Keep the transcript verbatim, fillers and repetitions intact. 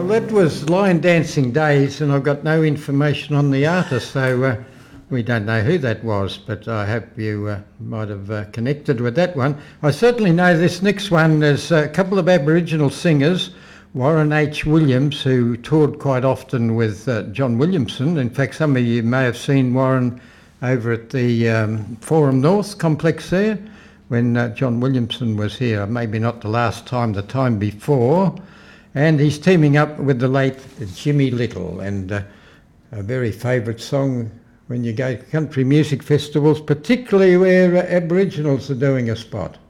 Well, that was Line Dancing Days, and I've got no information on the artist, so uh, we don't know who that was, but I hope you uh, might have uh, connected with that one. I certainly know this next one. There's a couple of Aboriginal singers, Warren H. Williams, who toured quite often with uh, John Williamson. In fact, some of you may have seen Warren over at the um, Forum North complex there when uh, John Williamson was here. Maybe not the last time, the time before. And he's teaming up with the late Jimmy Little, and uh, a very favourite song when you go to country music festivals, particularly where uh, Aboriginals are doing a spot.